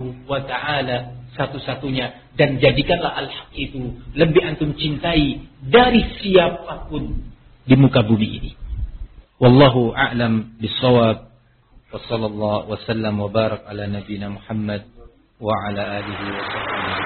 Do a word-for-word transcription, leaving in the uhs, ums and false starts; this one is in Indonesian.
wa ta'ala satu-satunya, dan jadikanlah al-haq itu lebih antum cintai dari siapapun di muka bumi ini. Wallahu a'lam bis-shawab. Wa sallallahu wa sallam wa barak ala nabiyyina Muhammad wa ala alihi wa sahbihi.